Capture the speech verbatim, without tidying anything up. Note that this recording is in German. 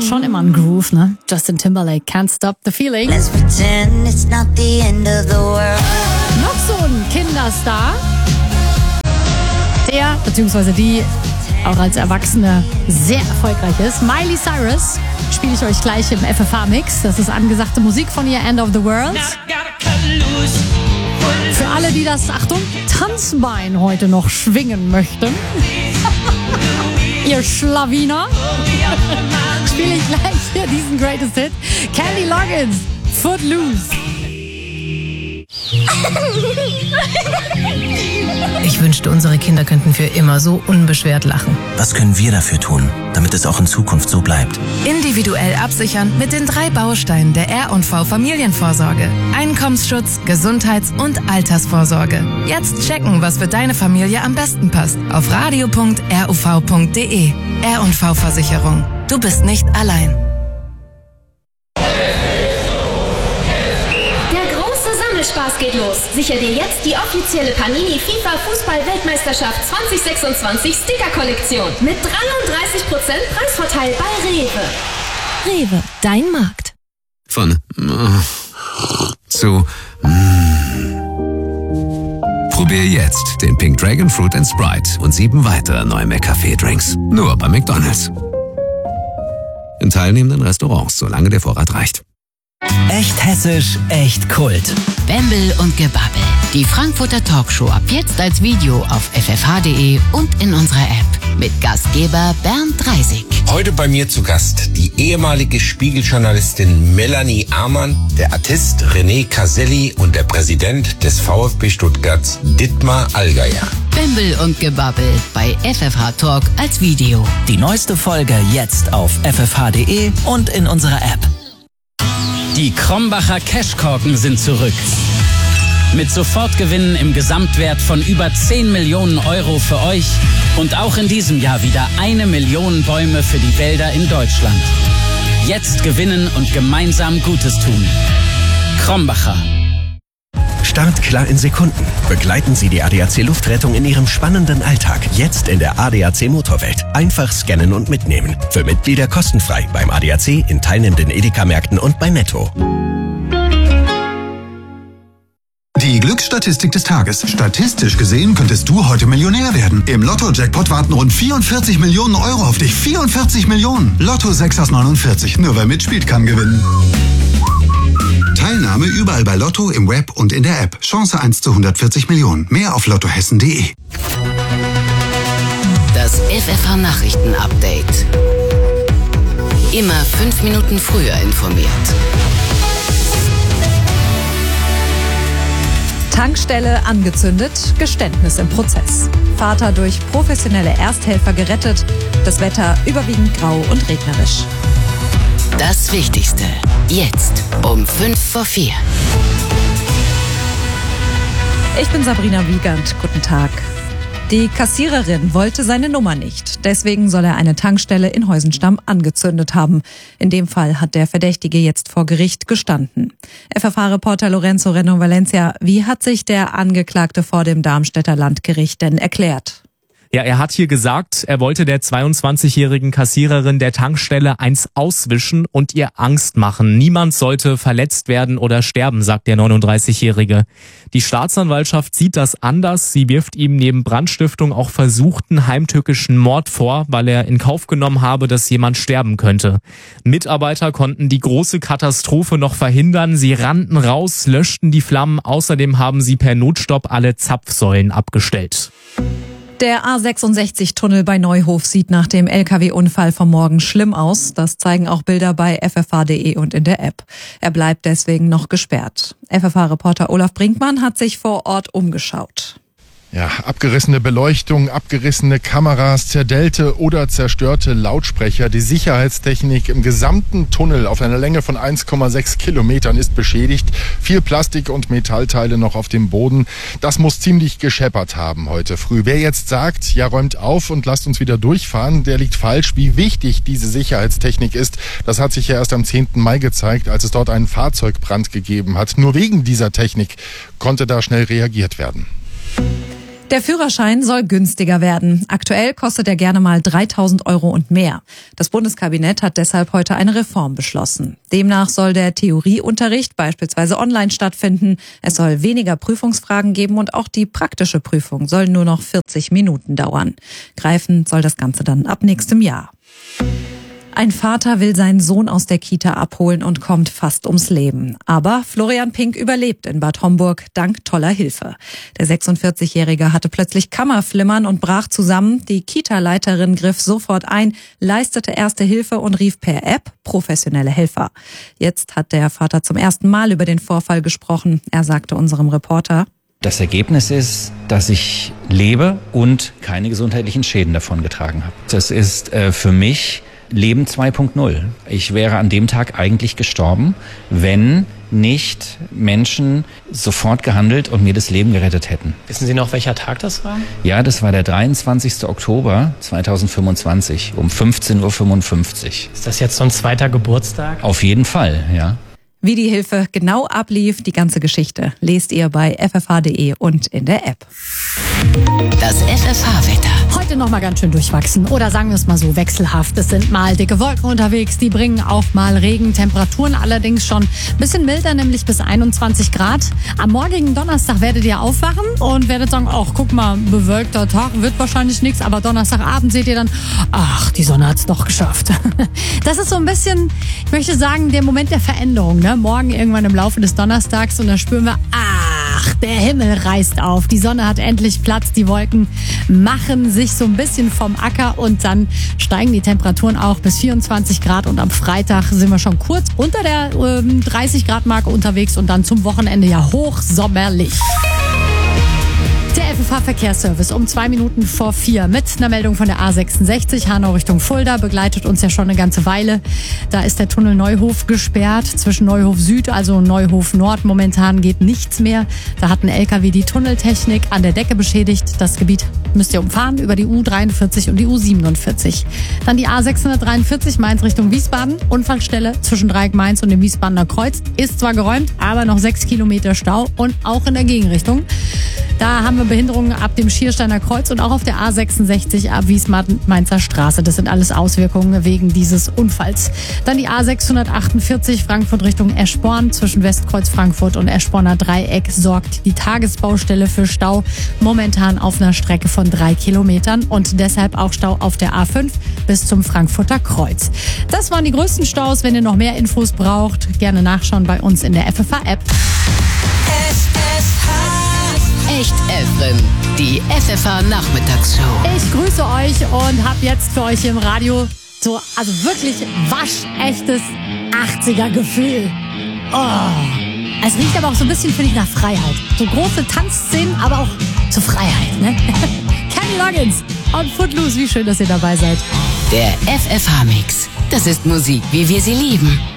hat schon immer einen Groove, ne? Justin Timberlake, Can't Stop the Feeling. Let's pretend it's not the end of the world. Noch so ein Kinderstar, der, beziehungsweise die, auch als Erwachsene sehr erfolgreich ist. Miley Cyrus spiele ich euch gleich im F F H-Mix. Das ist angesagte Musik von ihr, End of the World. Für alle, die das, Achtung, Tanzbein heute noch schwingen möchten. Ihr Schlawiner. Spiele ich gleich hier diesen Greatest Hit. Kenny Loggins, Footloose. Ich wünschte, unsere Kinder könnten für immer so unbeschwert lachen. Was können wir dafür tun, damit es auch in Zukunft so bleibt? Individuell absichern mit den drei Bausteinen der R und V Familienvorsorge. Einkommensschutz, Gesundheits- und Altersvorsorge. Jetzt checken, was für deine Familie am besten passt. Auf radio punkt r u v punkt d e. R und V Versicherung. Du bist nicht allein. Spaß geht los. Sicher dir jetzt die offizielle Panini FIFA Fußball-Weltmeisterschaft zwanzig sechsundzwanzig Sticker-Kollektion mit dreiunddreißig Prozent Preisvorteil bei Rewe. Rewe, dein Markt. Von zu Probier jetzt den Pink Dragon Fruit and Sprite und sieben weitere neue McCafé-Drinks. Nur bei McDonald's. In teilnehmenden Restaurants, solange der Vorrat reicht. Echt hessisch, echt Kult. Bembel und Gebabbel. Die Frankfurter Talkshow ab jetzt als Video auf f f h punkt d e und in unserer App. Mit Gastgeber Bernd Dreisig. Heute bei mir zu Gast die ehemalige Spiegeljournalistin Melanie Amann, der Artist René Caselli und der Präsident des VfB Stuttgarts Dietmar Allgeier. Bembel und Gebabbel bei F F H Talk als Video. Die neueste Folge jetzt auf f f h punkt d e und in unserer App. Die Krombacher Cashkorken sind zurück. Mit Sofortgewinnen im Gesamtwert von über zehn Millionen Euro für euch und auch in diesem Jahr wieder eine Million Bäume für die Wälder in Deutschland. Jetzt gewinnen und gemeinsam Gutes tun. Krombacher. Start klar in Sekunden. Begleiten Sie die A D A C Luftrettung in Ihrem spannenden Alltag. Jetzt in der A D A C Motorwelt. Einfach scannen und mitnehmen. Für Mitglieder kostenfrei beim A D A C, in teilnehmenden Edeka-Märkten und bei Netto. Die Glücksstatistik des Tages. Statistisch gesehen könntest du heute Millionär werden. Im Lotto-Jackpot warten rund vierundvierzig Millionen Euro auf dich. vierundvierzig Millionen. Lotto sechs aus neunundvierzig. Nur wer mitspielt, kann gewinnen. Teilnahme überall bei Lotto, im Web und in der App. Chance eins zu hundertvierzig Millionen. Mehr auf lottohessen punkt d e. Das F F H Nachrichten-Update. Immer fünf Minuten früher informiert. Tankstelle angezündet, Geständnis im Prozess. Vater durch professionelle Ersthelfer gerettet, das Wetter überwiegend grau und regnerisch. Das Wichtigste. Jetzt um fünf vor vier. Ich bin Sabrina Wiegand. Guten Tag. Die Kassiererin wollte seine Nummer nicht. Deswegen soll er eine Tankstelle in Heusenstamm angezündet haben. In dem Fall hat der Verdächtige jetzt vor Gericht gestanden. F F H-Reporter Lorenzo Reno Valencia, wie hat sich der Angeklagte vor dem Darmstädter Landgericht denn erklärt? Ja, er hat hier gesagt, er wollte der zweiundzwanzigjährigen Kassiererin der Tankstelle eins auswischen und ihr Angst machen. Niemand sollte verletzt werden oder sterben, sagt der neununddreißigjährige. Die Staatsanwaltschaft sieht das anders. Sie wirft ihm neben Brandstiftung auch versuchten heimtückischen Mord vor, weil er in Kauf genommen habe, dass jemand sterben könnte. Mitarbeiter konnten die große Katastrophe noch verhindern. Sie rannten raus, löschten die Flammen. Außerdem haben sie per Notstopp alle Zapfsäulen abgestellt. Der A sechsundsechzig-Tunnel bei Neuhof sieht nach dem L K W-Unfall vom Morgen schlimm aus. Das zeigen auch Bilder bei f f h punkt d e und in der App. Er bleibt deswegen noch gesperrt. F F H-Reporter Olaf Brinkmann hat sich vor Ort umgeschaut. Ja, abgerissene Beleuchtung, abgerissene Kameras, zerdellte oder zerstörte Lautsprecher. Die Sicherheitstechnik im gesamten Tunnel auf einer Länge von eins Komma sechs Kilometern ist beschädigt. Viel Plastik und Metallteile noch auf dem Boden. Das muss ziemlich gescheppert haben heute früh. Wer jetzt sagt, ja, räumt auf und lasst uns wieder durchfahren, der liegt falsch. Wie wichtig diese Sicherheitstechnik ist, das hat sich ja erst am zehnten Mai gezeigt, als es dort einen Fahrzeugbrand gegeben hat. Nur wegen dieser Technik konnte da schnell reagiert werden. Der Führerschein soll günstiger werden. Aktuell kostet er gerne mal dreitausend Euro und mehr. Das Bundeskabinett hat deshalb heute eine Reform beschlossen. Demnach soll der Theorieunterricht beispielsweise online stattfinden. Es soll weniger Prüfungsfragen geben und auch die praktische Prüfung soll nur noch vierzig Minuten dauern. Greifen soll das Ganze dann ab nächstem Jahr. Ein Vater will seinen Sohn aus der Kita abholen und kommt fast ums Leben. Aber Florian Pink überlebt in Bad Homburg dank toller Hilfe. Der sechsundvierzigjährige hatte plötzlich Kammerflimmern und brach zusammen. Die Kita-Leiterin griff sofort ein, leistete erste Hilfe und rief per App professionelle Helfer. Jetzt hat der Vater zum ersten Mal über den Vorfall gesprochen. Er sagte unserem Reporter: Das Ergebnis ist, dass ich lebe und keine gesundheitlichen Schäden davongetragen habe. Das ist äh, für mich Leben zwei Punkt null. Ich wäre an dem Tag eigentlich gestorben, wenn nicht Menschen sofort gehandelt und mir das Leben gerettet hätten. Wissen Sie noch, welcher Tag das war? Ja, das war der dreiundzwanzigster Oktober zweitausendfünfundzwanzig um fünfzehn Uhr fünfundfünfzig. Ist das jetzt so ein zweiter Geburtstag? Auf jeden Fall, ja. Wie die Hilfe genau ablief, die ganze Geschichte, lest ihr bei f f h punkt d e und in der App. Das F F H-Wetter. Heute noch mal ganz schön durchwachsen oder sagen wir es mal so, wechselhaft. Es sind mal dicke Wolken unterwegs, die bringen auch mal Regen. Temperaturen allerdings schon ein bisschen milder, nämlich bis einundzwanzig Grad. Am morgigen Donnerstag werdet ihr aufwachen und werdet sagen, ach guck mal, bewölkter Tag, wird wahrscheinlich nichts. Aber Donnerstagabend seht ihr dann, ach, die Sonne hat's doch geschafft. Das ist so ein bisschen, ich möchte sagen, der Moment der Veränderung, ne? Morgen irgendwann im Laufe des Donnerstags und dann spüren wir, ach, der Himmel reißt auf. Die Sonne hat endlich Platz, die Wolken machen sich so ein bisschen vom Acker und dann steigen die Temperaturen auch bis vierundzwanzig Grad und am Freitag sind wir schon kurz unter der ähm, dreißig Grad Marke unterwegs und dann zum Wochenende ja hochsommerlich. Der F F H-Verkehrsservice um zwei Minuten vor vier mit einer Meldung von der A sechsundsechzig Hanau Richtung Fulda. Begleitet uns ja schon eine ganze Weile. Da ist der Tunnel Neuhof gesperrt zwischen Neuhof Süd, also Neuhof Nord. Momentan geht nichts mehr. Da hat ein L K W die Tunneltechnik an der Decke beschädigt. Das Gebiet müsst ihr umfahren über die U dreiundvierzig und die U siebenundvierzig. Dann die A sechshundertdreiundvierzig Mainz Richtung Wiesbaden. Unfallstelle zwischen Dreieck Mainz und dem Wiesbadener Kreuz. Ist zwar geräumt, aber noch sechs Kilometer Stau und auch in der Gegenrichtung. Da haben wir Behinderungen ab dem Schiersteiner Kreuz und auch auf der A sechsundsechzig ab Wiesbaden-Mainzer Straße. Das sind alles Auswirkungen wegen dieses Unfalls. Dann die A sechshundertachtundvierzig Frankfurt Richtung Eschborn. Zwischen Westkreuz Frankfurt und Eschborner Dreieck sorgt die Tagesbaustelle für Stau. Momentan auf einer Strecke von drei Kilometern und deshalb auch Stau auf der A fünf bis zum Frankfurter Kreuz. Das waren die größten Staus. Wenn ihr noch mehr Infos braucht, gerne nachschauen bei uns in der F F H-App. Echt Efren, die F F H-Nachmittagsshow. Ich grüße euch und habe jetzt für euch hier im Radio so, also wirklich waschechtes achtziger-Gefühl. Oh, es riecht aber auch so ein bisschen, finde ich, nach Freiheit. So große Tanzszenen, aber auch zur Freiheit, ne? Kenny Loggins und Footloose, wie schön, dass ihr dabei seid. Der F F H-Mix. Das ist Musik, wie wir sie lieben.